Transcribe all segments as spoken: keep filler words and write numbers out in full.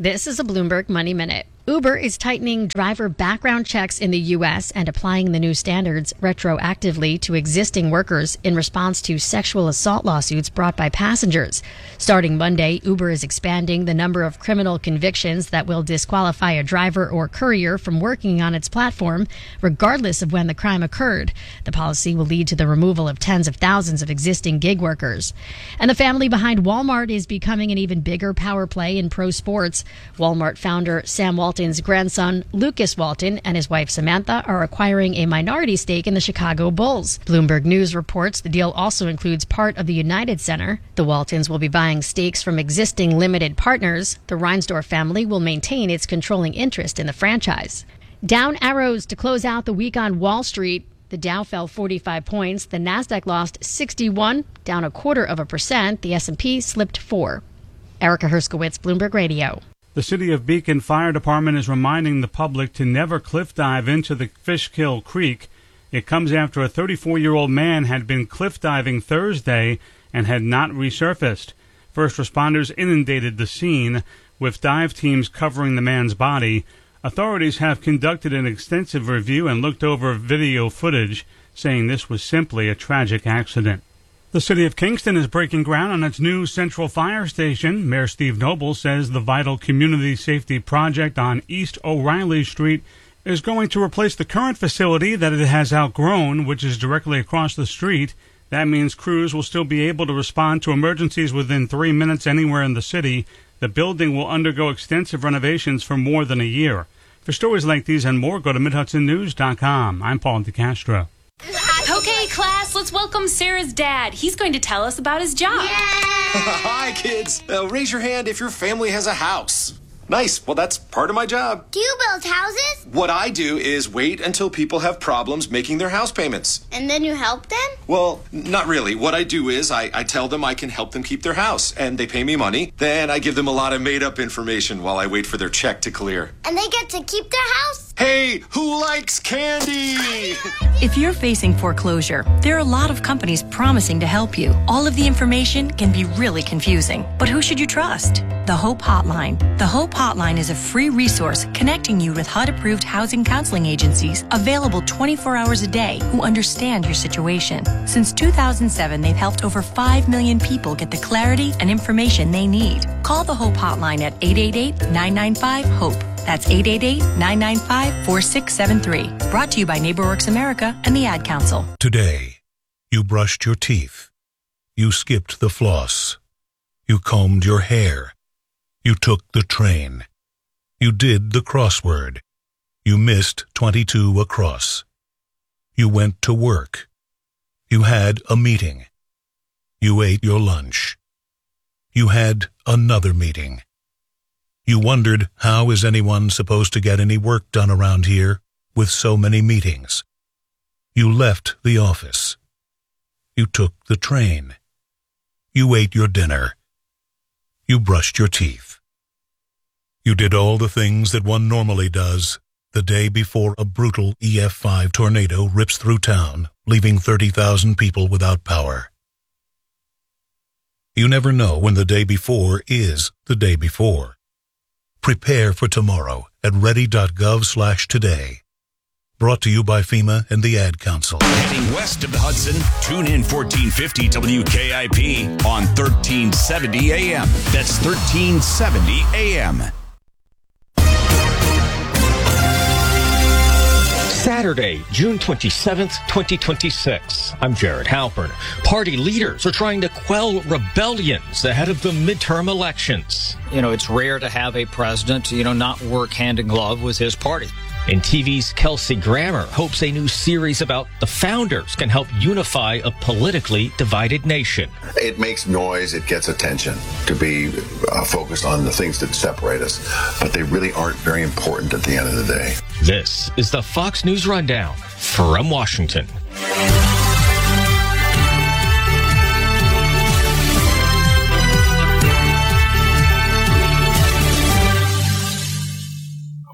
This is a Bloomberg Money Minute. Uber is tightening driver background checks in the U S and applying the new standards retroactively to existing workers in response to sexual assault lawsuits brought by passengers. Starting Monday, Uber is expanding the number of criminal convictions that will disqualify a driver or courier from working on its platform, regardless of when the crime occurred. The policy will lead to the removal of tens of thousands of existing gig workers. And the family behind Walmart is becoming an even bigger power play in pro sports. Walmart founder Sam Walton's grandson, Lucas Walton, and his wife Samantha are acquiring a minority stake in the Chicago Bulls. Bloomberg News reports the deal also includes part of the United Center. The Waltons will be buying stakes from existing limited partners. The Reinsdorf family will maintain its controlling interest in the franchise. Down arrows to close out the week on Wall Street. The Dow fell forty-five points. The Nasdaq lost sixty-one, down a quarter of a percent. The S and P slipped four. Erica Herskowitz, Bloomberg Radio. The City of Beacon Fire Department is reminding the public to never cliff dive into the Fishkill Creek. It comes after a thirty-four-year-old man had been cliff diving Thursday and had not resurfaced. First responders inundated the scene, with dive teams covering the man's body. Authorities have conducted an extensive review and looked over video footage, saying this was simply a tragic accident. The City of Kingston is breaking ground on its new central fire station. Mayor Steve Noble says the vital community safety project on East O'Reilly Street is going to replace the current facility that it has outgrown, which is directly across the street. That means crews will still be able to respond to emergencies within three minutes anywhere in the city. The building will undergo extensive renovations for more than a year. For stories like these and more, go to mid hudson news dot com. I'm Paul DeCastro. Okay, class, let's welcome Sarah's dad. He's going to tell us about his job. Hi, kids. Uh, raise your hand if your family has a house. Nice. Well, that's part of my job. Do you build houses? What I do is wait until people have problems making their house payments. And then you help them? Well, not really. What I do is I, I tell them I can help them keep their house, and they pay me money. Then I give them a lot of made-up information while I wait for their check to clear. And they get to keep their house? Hey, who likes candy? If you're facing foreclosure, there are a lot of companies promising to help you. All of the information can be really confusing. But who should you trust? The Hope Hotline. The Hope Hotline is a free resource connecting you with H U D-approved housing counseling agencies available twenty-four hours a day who understand your situation. Since two thousand seven, they've helped over five million people get the clarity and information they need. Call the Hope Hotline at eight eight eight, nine nine five, HOPE. That's eight eight eight, nine nine five, four six seven three. Brought to you by NeighborWorks America and the Ad Council. Today, you brushed your teeth. You skipped the floss. You combed your hair. You took the train. You did the crossword. You missed twenty-two across. You went to work. You had a meeting. You ate your lunch. You had another meeting. You wondered, how is anyone supposed to get any work done around here with so many meetings? You left the office. You took the train. You ate your dinner. You brushed your teeth. You did all the things that one normally does the day before a brutal E F five tornado rips through town, leaving thirty thousand people without power. You never know when the day before is the day before. Prepare for tomorrow at ready.gov slash today. Brought to you by FEMA and the Ad Council. Heading west of the Hudson, tune in fourteen fifty W K I P on thirteen seventy A M. That's thirteen seventy A M. Saturday, June twenty-seventh, twenty twenty-six. I'm Jared Halpern. Party leaders are trying to quell rebellions ahead of the midterm elections. You know, it's rare to have a president, you know, not work hand in glove with his party. And T V's Kelsey Grammer hopes a new series about the founders can help unify a politically divided nation. It makes noise, it gets attention to be uh, focused on the things that separate us, but they really aren't very important at the end of the day. This is the Fox News Rundown from Washington.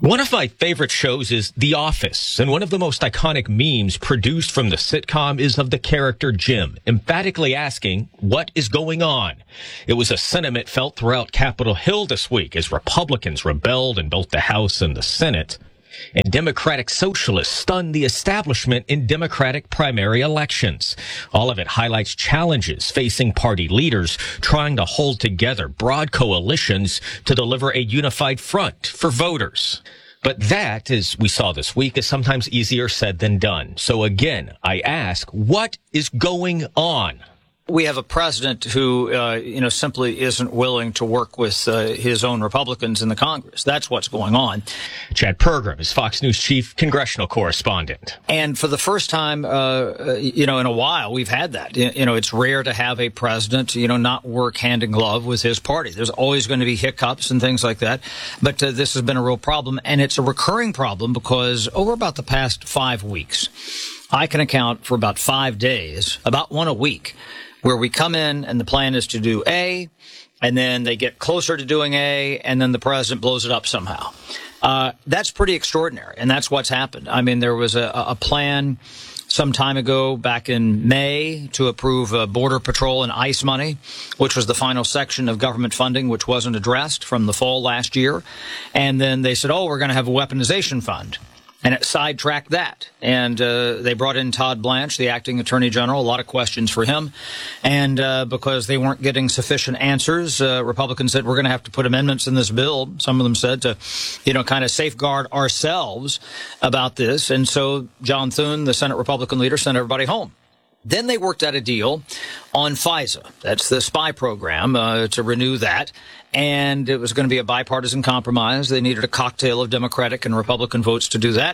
One of my favorite shows is The Office, and one of the most iconic memes produced from the sitcom is of the character Jim, emphatically asking, what is going on? It was a sentiment felt throughout Capitol Hill this week as Republicans rebelled in both the House and the Senate, and Democratic Socialists stunned the establishment in Democratic primary elections. All of it highlights challenges facing party leaders trying to hold together broad coalitions to deliver a unified front for voters. But that, as we saw this week, is sometimes easier said than done. So again, I ask, what is going on? We have a president who, uh, you know, simply isn't willing to work with uh, his own Republicans in the Congress. That's what's going on. Chad Pergram is Fox News chief congressional correspondent. And for the first time, uh, you know, in a while, we've had that. You know, it's rare to have a president, you know, not work hand in glove with his party. There's always going to be hiccups and things like that. But uh, this has been a real problem. And it's a recurring problem because over about the past five weeks, I can account for about five days, about one a week, where we come in and the plan is to do A, and then they get closer to doing A, and then the president blows it up somehow. Uh, that's pretty extraordinary, and that's what's happened. I mean, there was a, a plan some time ago, back in May, to approve uh, Border Patrol and ICE money, which was the final section of government funding, which wasn't addressed from the fall last year. And then they said, oh, we're going to have a weaponization fund. And it sidetracked that. And uh, they brought in Todd Blanche, the acting attorney general, a lot of questions for him. And uh, because they weren't getting sufficient answers, uh, Republicans said, we're going to have to put amendments in this bill. Some of them said to, you know, kind of safeguard ourselves about this. And so John Thune, the Senate Republican leader, sent everybody home. Then they worked out a deal on FISA. That's the spy program, uh, to renew that. And it was going to be a bipartisan compromise. They needed a cocktail of Democratic and Republican votes to do that.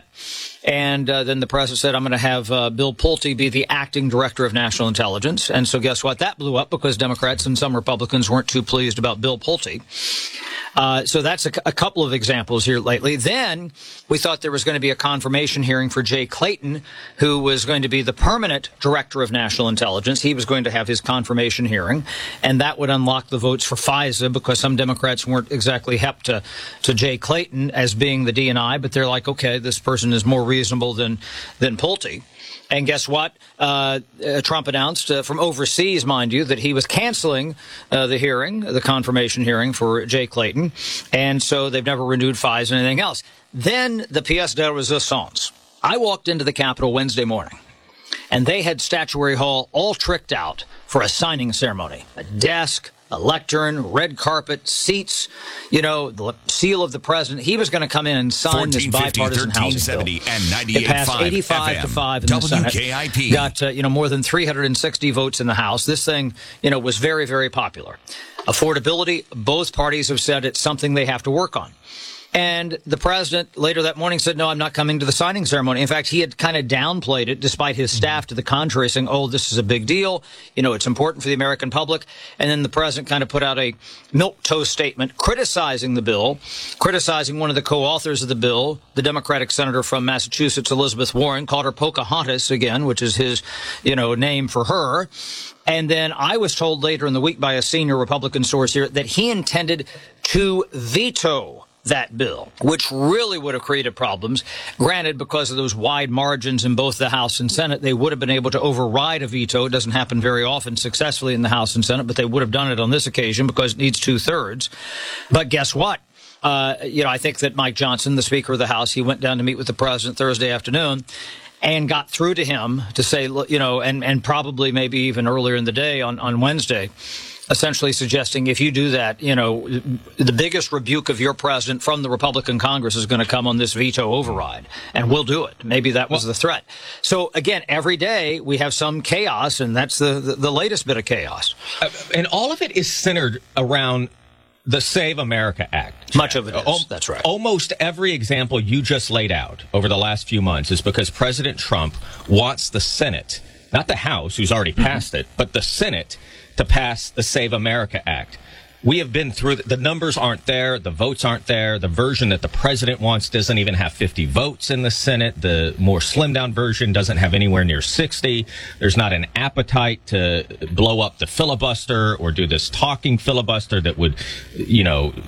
And uh, then the president said, I'm going to have uh, Bill Pulte be the acting director of national intelligence. And so guess what? That blew up because Democrats and some Republicans weren't too pleased about Bill Pulte. Uh, so that's a, a couple of examples here lately. Then we thought there was going to be a confirmation hearing for Jay Clayton, who was going to be the permanent director of national intelligence. He was going to have his confirmation hearing, and that would unlock the votes for FISA because some Democrats weren't exactly hep to, to Jay Clayton as being the D N I, but they're like, okay, this person is more reasonable than, than Pulte. And guess what? Uh, uh, Trump announced uh, from overseas, mind you, that he was canceling uh, the hearing, the confirmation hearing for Jay Clayton. And so they've never renewed FISA and anything else. Then the pièce de résistance. I walked into the Capitol Wednesday morning, and they had Statuary Hall all tricked out for a signing ceremony. A desk, a lectern, red carpet, seats, you know, the seal of the president. He was going to come in and sign this bipartisan housing bill. And it passed eighty-five to five in the Senate. W K I P. Got, uh, you know, more than three hundred sixty votes in the House. This thing, you know, was very, very popular. Affordability, both parties have said it's something they have to work on. And the president later that morning said, no, I'm not coming to the signing ceremony. In fact, he had kind of downplayed it, despite his staff to the contrary, saying, oh, this is a big deal. You know, it's important for the American public. And then the president kind of put out a milquetoast statement criticizing the bill, criticizing one of the co-authors of the bill, the Democratic senator from Massachusetts, Elizabeth Warren, called her Pocahontas again, which is his, you know, name for her. And then I was told later in the week by a senior Republican source here that he intended to veto that bill, which really would have created problems. Granted, because of those wide margins in both the House and Senate, they would have been able to override a veto. It doesn't happen very often successfully in the House and Senate, but they would have done it on this occasion because it needs two-thirds. But guess what? Uh, you know, I think that Mike Johnson, the Speaker of the House, he went down to meet with the president Thursday afternoon and got through to him to say, you know, and, and probably maybe even earlier in the day on, on Wednesday, essentially suggesting if you do that, you know, the biggest rebuke of your president from the Republican Congress is going to come on this veto override, and we'll do it. Maybe that was the threat. So, again, every day we have some chaos, and that's the, the, the latest bit of chaos. Uh, and all of it is centered around the Save America Act. Much of it is. O- That's right. Almost every example you just laid out over the last few months is because President Trump wants the Senate, not the House, who's already passed mm-hmm. it, but the Senate to pass the Save America Act. We have been through, the, the numbers aren't there, the votes aren't there, the version that the president wants doesn't even have fifty votes in the Senate, the more slimmed down version doesn't have anywhere near sixty. There's not an appetite to blow up the filibuster or do this talking filibuster that would, you know,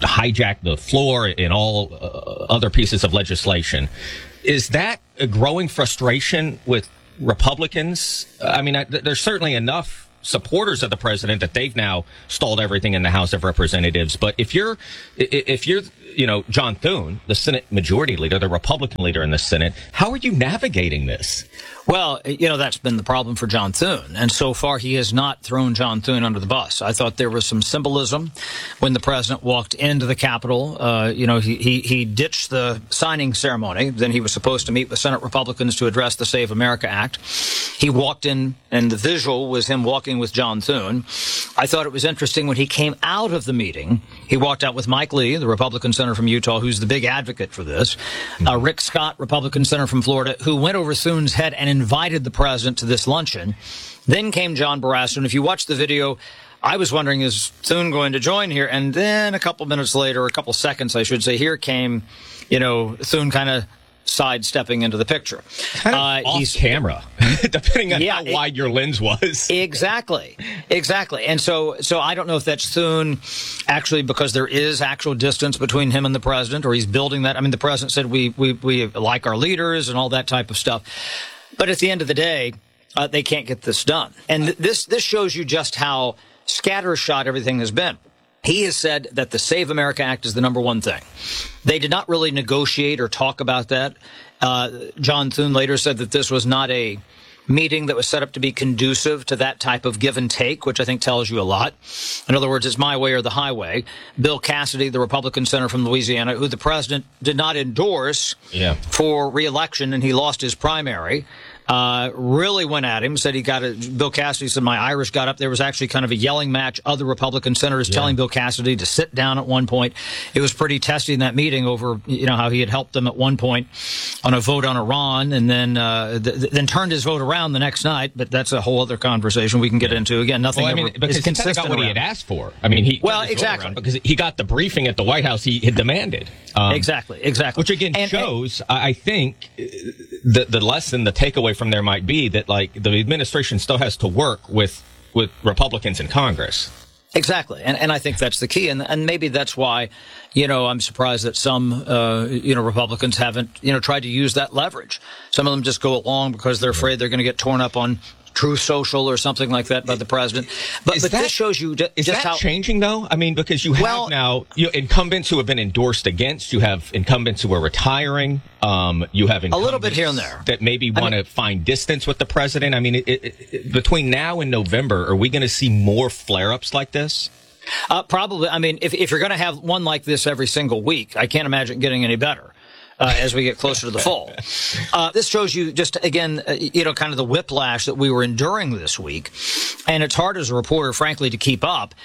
hijack the floor and all uh, other pieces of legislation. Is that a growing frustration with Republicans? I mean, I, there's certainly enough supporters of the president that they've now stalled everything in the House of Representatives. But if you're, if you're, you know, John Thune, the Senate Majority Leader, the Republican leader in the Senate, how are you navigating this? Well, you know, that's been the problem for John Thune. And so far, he has not thrown John Thune under the bus. I thought there was some symbolism when the president walked into the Capitol. Uh, you know, he, he, he ditched the signing ceremony. Then he was supposed to meet with Senate Republicans to address the Save America Act. He walked in, and the visual was him walking with John Thune. I thought it was interesting when he came out of the meeting, he walked out with Mike Lee, the Republican senator from Utah, who's the big advocate for this, uh, Rick Scott, Republican senator from Florida, who went over Thune's head and invited the president to this luncheon. Then came John Barrasso, and if you watch the video, I was wondering, is Thune going to join here? And then a couple minutes later, a couple seconds, I should say, here came, you know, Thune kind of sidestepping into the picture. Kind of uh, off he's, camera, depending on yeah, how wide it, your lens was. Exactly. Exactly. And so, so I don't know if that's Thune actually because there is actual distance between him and the president, or he's building that. I mean, the president said we, we, we like our leaders and all that type of stuff. But at the end of the day, uh, they can't get this done. And th- this, this shows you just how scattershot everything has been. He has said that the Save America Act is the number one thing. They did not really negotiate or talk about that. Uh, John Thune later said that this was not a meeting that was set up to be conducive to that type of give and take, which I think tells you a lot. In other words, it's my way or the highway. Bill Cassidy, the Republican senator from Louisiana, who the president did not endorse yeah. for re-election, and he lost his primary, uh, really went at him, said he got a, Bill Cassidy said, my Irish got up. There was actually kind of a yelling match. Other Republican senators yeah. telling Bill Cassidy to sit down at one point. It was pretty testy in that meeting over, you know, how he had helped them at one point on a vote on Iran, and then, uh, th- then turned his vote around the next night. But that's a whole other conversation we can get into. Again, nothing well, I mean, ever because is consistent. He got what around. He had asked for. I mean, he well, exactly because he got the briefing at the White House he had demanded. Um, exactly, exactly. Which again and, shows, and, I think, the the lesson, the takeaway from there might be that like the administration still has to work with with Republicans in Congress. Exactly, and and I think that's the key, and and maybe that's why, you know, I'm surprised that some uh, you know Republicans haven't you know tried to use that leverage. Some of them just go along because they're afraid they're going to get torn up on Truth Social or something like that by the president. But, but that, this shows you just is that how changing though. I mean, because you have well, now you know, incumbents who have been endorsed against. You have incumbents who are retiring. Um, you have a little bit here and there that maybe want to find distance with the president. I mean, it, it, it, between now and November, are we going to see more flare-ups like this? Uh, probably. I mean, if if you're going to have one like this every single week, I can't imagine getting any better. Uh, as we get closer to the fall. Uh, this shows you just, again, uh, you know, kind of the whiplash that we were enduring this week. And it's hard as a reporter, frankly, to keep up.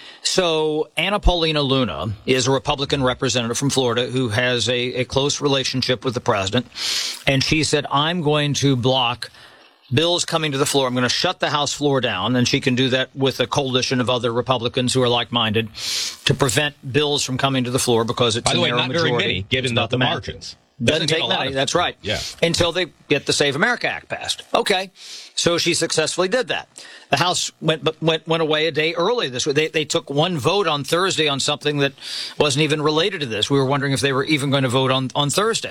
So Anna Paulina Luna is a Republican representative from Florida who has a, a close relationship with the president. And she said, I'm going to block bills coming to the floor. I'm going to shut the House floor down, and she can do that with a coalition of other Republicans who are like-minded to prevent bills from coming to the floor because it's By the a way, narrow not majority. very many, given the, the margins. Doesn't, Doesn't take many. That's right. Yeah. Until they get the Save America Act passed. Okay. So she successfully did that. The House went went went away a day early this week. They they took one vote on Thursday on something that wasn't even related to this. We were wondering if they were even going to vote on, on Thursday.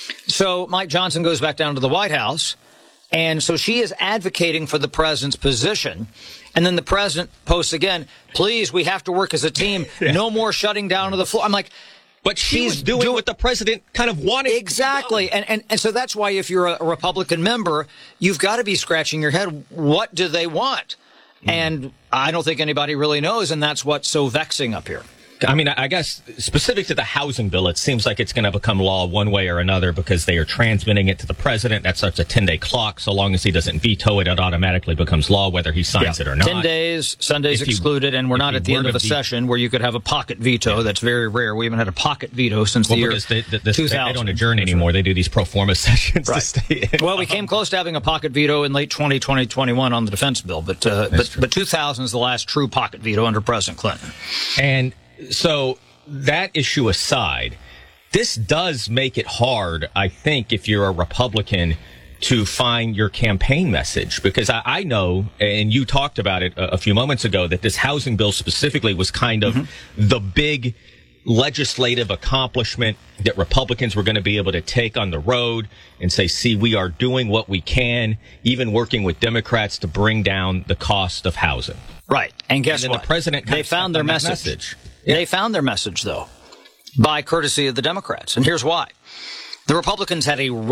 So Mike Johnson goes back down to the White House. And so she is advocating for the president's position. And then the president posts again, please, we have to work as a team. Yeah. No more shutting down of the floor. I'm like, But she's She's doing do- what the president kind of wanted. Exactly. And, and and so that's why if you're a Republican member, you've got to be scratching your head. What do they want? Mm. And I don't think anybody really knows. And that's what's so vexing up here. I mean, I guess specific to the housing bill, it seems like it's going to become law one way or another because they are transmitting it to the president. That starts a ten-day clock. So long as he doesn't veto it, it automatically becomes law, whether he signs yeah. it or not. Ten days, Sundays If you- excluded, and we're not at the end of a ve- session where you could have a pocket veto. Yeah. That's very rare. We haven't had a pocket veto since Well, the year because they, the, the, two thousand. they don't adjourn anymore. They do these pro forma sessions Right. to stay in. Well, we came close to having a pocket veto in late twenty twenty, twenty-one on the defense bill, but uh, but, but two thousand is the last true pocket veto under President Clinton. And so that issue aside, this does make it hard, I think, if you're a Republican to find your campaign message, because I, I know, and you talked about it a, a few moments ago, that this housing bill specifically was kind of mm-hmm. the big legislative accomplishment that Republicans were going to be able to take on the road and say, see, we are doing what we can, even working with Democrats to bring down the cost of housing. Right. And guess and then what? The president they found their message. message. They found their message, though, by courtesy of the Democrats. And here's why. The Republicans had a